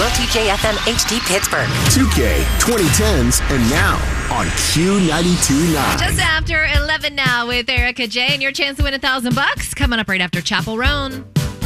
WOTJ-FM HD Pittsburgh. 2K 2010s and now on Q92.9. Just after 11 now with Erica J, and your chance to win $1,000 coming up right after Chapel Roan.